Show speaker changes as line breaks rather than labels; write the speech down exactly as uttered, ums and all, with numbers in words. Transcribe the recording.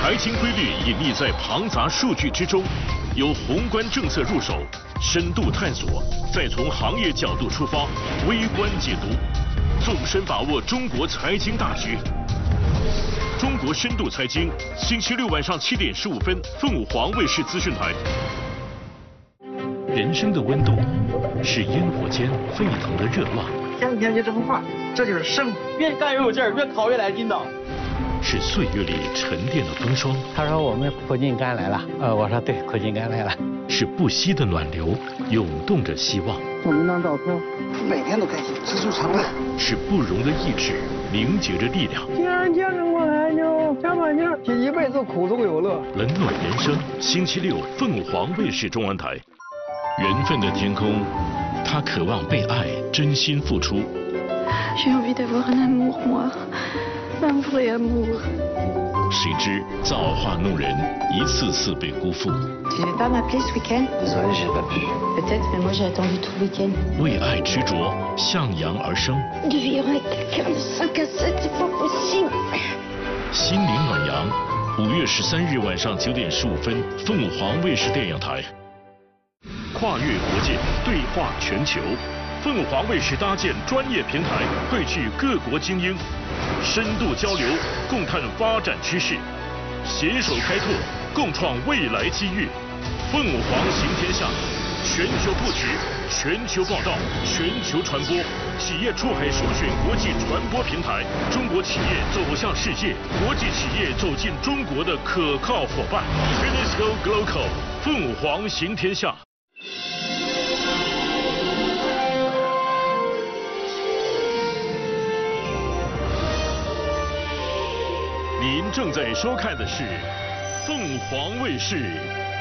财经规律隐匿在庞杂数据之中，由宏观政策入手，深度探索，再从行业角度出发，微观解读，纵深把握中国财经大局。中国深度财经，星期六晚上七点十五分，凤凰卫视资讯台。人生的温度是烟火间沸腾的热浪，
天天就这么画，这就是生活。
越干越有劲儿，越考越来劲道。
是岁月里沉淀的风霜。
他说我们苦尽甘来了，呃，我说对，苦尽甘来了。
是不息的暖流，涌动着希望。
送您张照片，每天都开心，知足常乐。
是不容的意志，凝结着力量。
既然坚持过来，就加把劲儿，一辈子苦中有乐。
冷暖人生，星期六凤凰卫视中文台。缘分的天空，他渴望被爱，真心付出。
J'ai envie d'avoir un amour, moi, un vrai amour.
谁知造化弄人，一次次被辜负。
Tu veux pas m'appeler ce week-end?
Désolé, j'ai pas pu.
Peut-être, mais moi j'ai attendu tout le week-end.
为爱执着，向阳而生。
De vivre avec quelqu'un de cinq à sept, c'est pas possible.
心灵暖阳，五月十三日晚上九点十五分，凤凰卫视电影台。跨越国界，对话全球，凤凰卫视搭建专业平台，汇聚各国精英，深度交流，共探发展趋势，携手开拓，共创未来机遇。凤凰行天下，全球布局，全球报道，全球传播，企业出海首选国际传播平台，中国企业走向世界，国际企业走进中国的可靠伙伴。Finisco Global， 凤凰行天下。您正在收看的是凤凰卫视